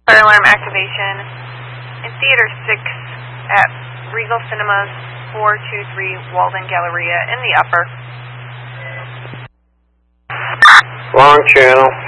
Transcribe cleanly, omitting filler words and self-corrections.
Fire alarm activation in Theater 6 at Regal Cinemas 423 Walden Galleria in the upper. Long channel.